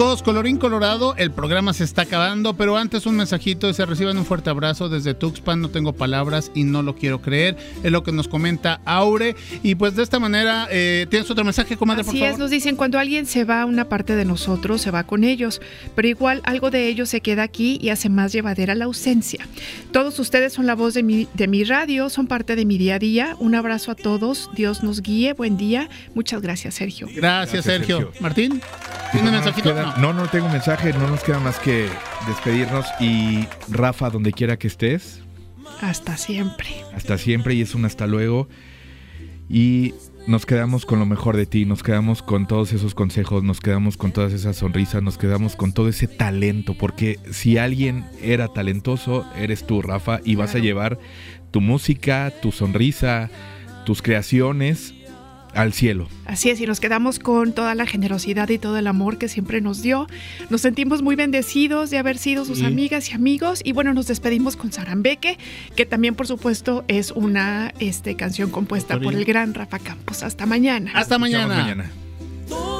Chicos, colorín colorado, el programa se está acabando, pero antes un mensajito: se reciban un fuerte abrazo desde Tuxpan. No tengo palabras y no lo quiero creer, es lo que nos comenta Aure. Y pues de esta manera, ¿tienes otro mensaje, comadre, por favor? Así es, nos dicen: cuando alguien se va, una parte de nosotros se va con ellos, pero igual algo de ellos se queda aquí y hace más llevadera la ausencia. Todos ustedes son la voz de mi radio, son parte de mi día a día. Un abrazo a todos, Dios nos guíe, buen día. Muchas gracias, Sergio. Gracias, Sergio. Martín, ¿tiene un mensajito? No tengo mensaje, no nos queda más que despedirnos. Y Rafa, donde quiera que estés, hasta siempre. Hasta siempre, y es un hasta luego. Y nos quedamos con lo mejor de ti, nos quedamos con todos esos consejos, nos quedamos con todas esas sonrisas, nos quedamos con todo ese talento, porque si alguien era talentoso, eres tú, Rafa, y vas a llevar tu música, tu sonrisa, tus creaciones al cielo. Así es, y nos quedamos con toda la generosidad y todo el amor que siempre nos dio. Nos sentimos muy bendecidos de haber sido sus amigas y amigos. Y bueno, nos despedimos con Sarambeque, que también, por supuesto, es una canción compuesta por el gran Rafa Campos. Hasta mañana. Hasta mañana.